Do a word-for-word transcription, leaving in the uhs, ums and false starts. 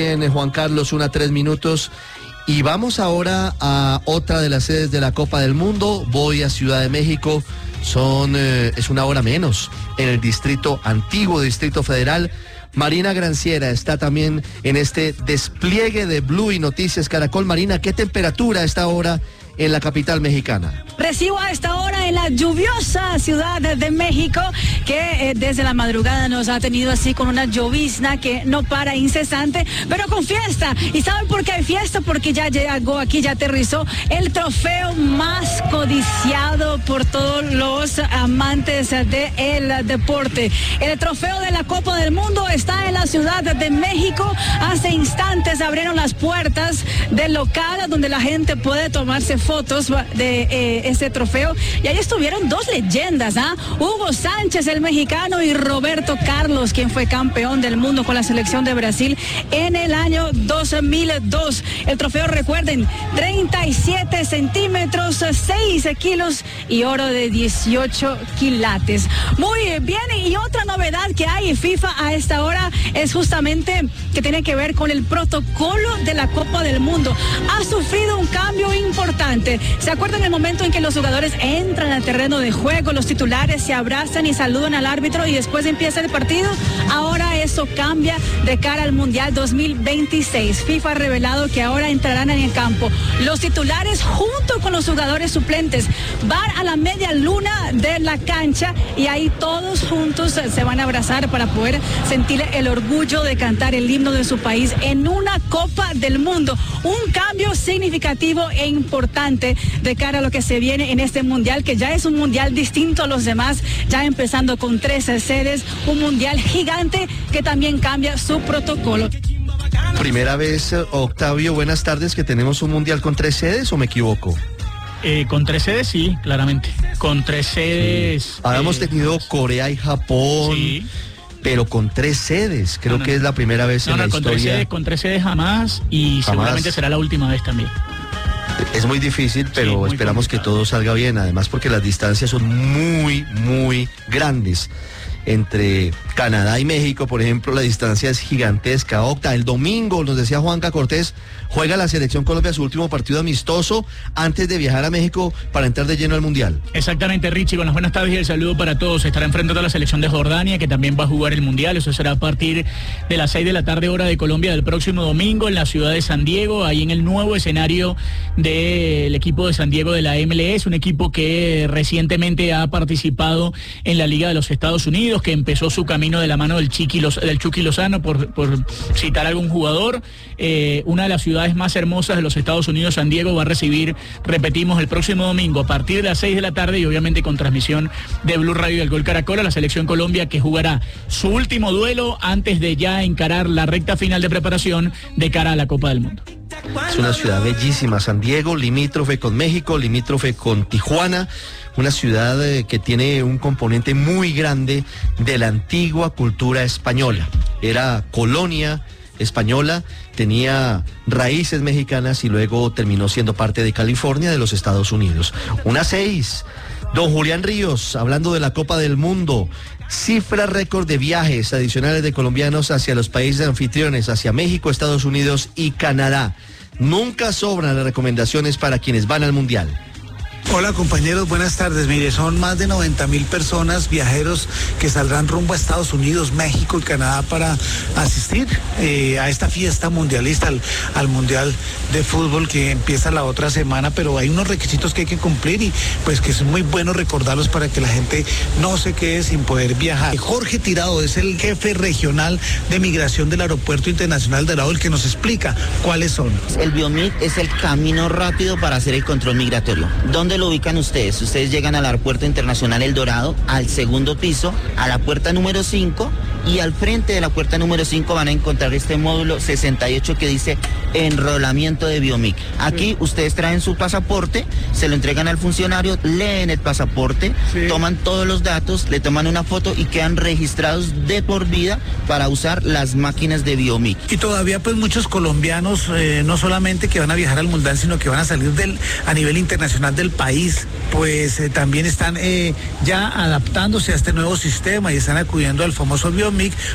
Bien, Juan Carlos, una tres minutos. Y vamos ahora a otra de las sedes de la Copa del Mundo. Voy a Ciudad de México. Son, eh, es una hora menos en el distrito antiguo, Distrito Federal. Marina Granciera está también en este despliegue de Blue y Noticias Caracol. Marina, ¿qué temperatura a esta hora en la capital mexicana? Recibo a esta hora en la lluviosa Ciudad de México, que eh, desde la madrugada nos ha tenido así con una llovizna que no para, incesante, pero con fiesta. ¿Y saben por qué hay fiesta? Porque ya llegó aquí, ya aterrizó el trofeo más codiciado por todos los amantes del deporte. El trofeo de la Copa del Mundo está en la Ciudad de México. Hace instantes abrieron las puertas del local donde la gente puede tomarse fotos de eh, ese trofeo, y ahí estuvieron dos leyendas, ¿ah? Hugo Sánchez, el mexicano, y Roberto Carlos, quien fue campeón del mundo con la selección de Brasil en el año dos mil dos. El trofeo, recuerden, treinta y siete centímetros, seis kilos y oro de dieciocho quilates. Muy bien, y otra novedad que hay en FIFA a esta hora es justamente que tiene que ver con el protocolo de la Copa del Mundo. Ha sufrido un cambio importante. ¿Se acuerdan el momento en que los jugadores entran al terreno de juego, los titulares se abrazan y saludan al árbitro y después empieza el partido? Ahora eso cambia de cara al Mundial dos mil veintiséis. FIFA ha revelado que ahora entrarán en el campo los titulares junto con los jugadores suplentes. Van a la media luna de la cancha y ahí todos juntos se van a abrazar para poder sentir el orgullo de cantar el himno de su país en una Copa del Mundo. Un cambio significativo e importante de cara a lo que se viene en este mundial, que ya es un mundial distinto a los demás, ya empezando con trece sedes, un mundial gigante que también cambia su protocolo. Primera vez, Octavio, buenas tardes, que tenemos un mundial con tres sedes, ¿o me equivoco? Eh, con tres sedes, sí, claramente. Con tres sedes. Sí. Habíamos eh, tenido Corea y Japón. Sí. Pero con tres sedes, creo no, no, que es la primera vez no, en no, la con historia. Tres sedes, con tres sedes jamás, y jamás. Seguramente será la última vez también. Es muy difícil, pero sí, muy esperamos complicado. Que todo salga bien, además porque las distancias son muy, muy grandes. Entre Canadá y México, por ejemplo, la distancia es gigantesca. Octa, el domingo, nos decía Juanca Cortés, juega la Selección Colombia su último partido amistoso antes de viajar a México para entrar de lleno al Mundial. Exactamente, Richie, con las buenas tardes y el saludo para todos. Estará enfrentando a la Selección de Jordania, que también va a jugar el Mundial. Eso será a partir de las seis de la tarde, hora de Colombia, del próximo domingo, en la ciudad de San Diego, ahí en el nuevo escenario del equipo de San Diego de la M L S, un equipo que recientemente ha participado en la Liga de los Estados Unidos, que empezó su camino de la mano del, Chiqui, del Chucky Lozano, por, por citar algún jugador. Eh, una de las ciudades más hermosas de los Estados Unidos, San Diego, va a recibir, repetimos, el próximo domingo a partir de las seis de la tarde, y obviamente con transmisión de Blue Radio y del Gol Caracol, a la Selección Colombia, que jugará su último duelo antes de ya encarar la recta final de preparación de cara a la Copa del Mundo. Es una ciudad bellísima, San Diego, limítrofe con México, limítrofe con Tijuana, una ciudad eh, que tiene un componente muy grande de la antigua cultura española. Era colonia española, tenía raíces mexicanas y luego terminó siendo parte de California, de los Estados Unidos. Una seis. Don Julián Ríos, hablando de la Copa del Mundo, cifra récord de viajes adicionales de colombianos hacia los países anfitriones, hacia México, Estados Unidos y Canadá. Nunca sobran las recomendaciones para quienes van al Mundial. Hola compañeros, buenas tardes. Mire, son más de noventa mil personas, viajeros, que saldrán rumbo a Estados Unidos, México y Canadá para asistir eh, a esta fiesta mundialista, al, al Mundial de Fútbol que empieza la otra semana, pero hay unos requisitos que hay que cumplir y pues que es muy bueno recordarlos para que la gente no se quede sin poder viajar. Jorge Tirado es el jefe regional de migración del Aeropuerto Internacional de Dorado, el que nos explica cuáles son. El Biomic es el camino rápido para hacer el control migratorio. ¿Dónde lo ubican ustedes? Ustedes llegan al Aeropuerto Internacional El Dorado, al segundo piso, a la puerta número cinco, y al frente de la puerta número cinco van a encontrar este módulo sesenta y ocho que dice enrolamiento de Biomic. Aquí ustedes traen su pasaporte, se lo entregan al funcionario, leen el pasaporte, sí. Toman todos los datos, le toman una foto y quedan registrados de por vida para usar las máquinas de Biomic. Y todavía pues muchos colombianos, eh, no solamente que van a viajar al Mundial, sino que van a salir del, a nivel internacional del país, pues eh, también están eh, ya adaptándose a este nuevo sistema y están acudiendo al famoso Biomic